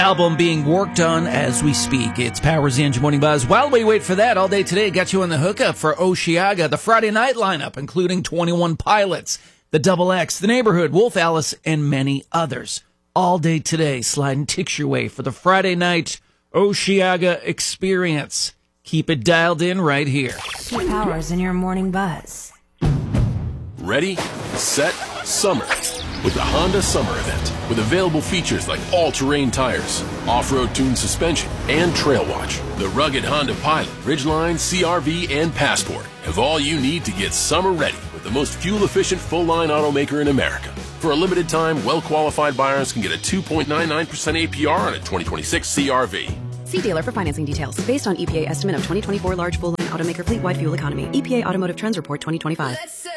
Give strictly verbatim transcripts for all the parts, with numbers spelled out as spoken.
album being worked on as we speak. It's Powers the Engine Morning Buzz. While we wait for that, all day today got you on the hookup for Osheaga, the Friday night lineup, including twenty-one Pilots, the Double X, the Neighborhood, Wolf Alice, and many others. All day today, sliding ticks your way for the Friday night Osheaga experience. Keep it dialed in right here. Pete Powers in your Morning Buzz. Ready, set, summer. With the Honda Summer Event, with available features like all-terrain tires, off-road tuned suspension, and Trail Watch. The rugged Honda Pilot, Ridgeline, C R V, and Passport have all you need to get summer ready with the most fuel-efficient full-line automaker in America. For a limited time, well-qualified buyers can get a two point nine nine percent A P R on a twenty twenty-six C R V. See dealer for financing details. Based on E P A estimate of twenty twenty-four large full-line automaker fleet-wide fuel economy. E P A Automotive Trends Report twenty twenty-five.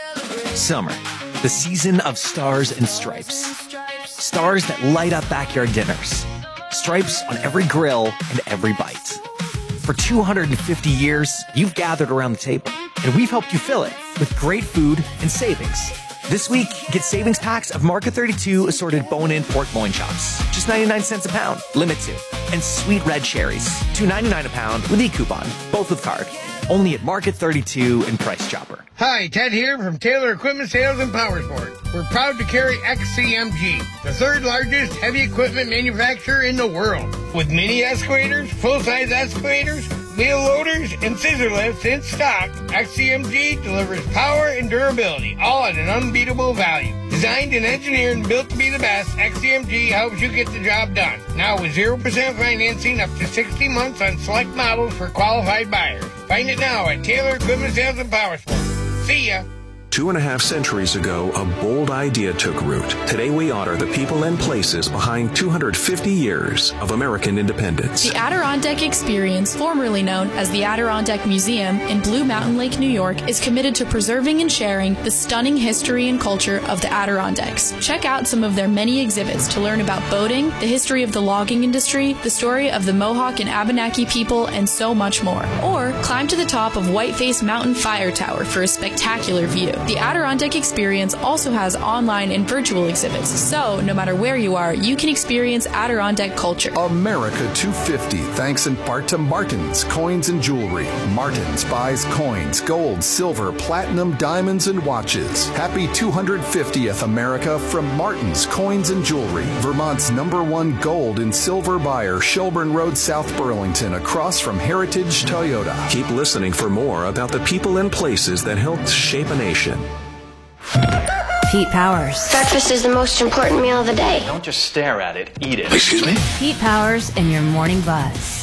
Summer, the season of stars and stripes. Stars that light up backyard dinners. Stripes on every grill and every bite. For two hundred fifty years, you've gathered around the table, and we've helped you fill it with great food and savings. This week, get savings packs of Market thirty-two assorted bone-in pork loin chops, just ninety-nine cents a pound, limit two. And sweet red cherries, two ninety-nine a pound with e-coupon, both with card. Only at Market thirty-two and Price Chopper. Hi, Ted here from Taylor Equipment Sales and Powersport. We're proud to carry X C M G, the third largest heavy equipment manufacturer in the world. With mini excavators, full-size excavators, wheel loaders, and scissor lifts in stock, X C M G delivers power and durability, all at an unbeatable value. Designed and engineered and built to be the best, X C M G helps you get the job done. Now with zero percent financing up to sixty months on select models for qualified buyers. Find it now at Taylor Equipment Sales and Powersport. See ya. Two and a half centuries ago, a bold idea took root. Today we honor the people and places behind two hundred fifty years of American independence. The Adirondack Experience, formerly known as the Adirondack Museum in Blue Mountain Lake, New York, is committed to preserving and sharing the stunning history and culture of the Adirondacks. Check out some of their many exhibits to learn about boating, the history of the logging industry, the story of the Mohawk and Abenaki people, and so much more. Or climb to the top of Whiteface Mountain Fire Tower for a spectacular view. The Adirondack Experience also has online and virtual exhibits, so no matter where you are, you can experience Adirondack culture. America two fifty, thanks in part to Martin's Coins and Jewelry. Martin's buys coins, gold, silver, platinum, diamonds, and watches. Happy two hundred fiftieth, America, from Martin's Coins and Jewelry. Vermont's number one gold and silver buyer, Shelburne Road, South Burlington, across from Heritage Toyota. Keep listening for more about the people and places that helped shape a nation. Pete Powers. Breakfast is the most important meal of the day. Don't just stare at it, eat it. Excuse me? Pete Powers in your Morning Buzz.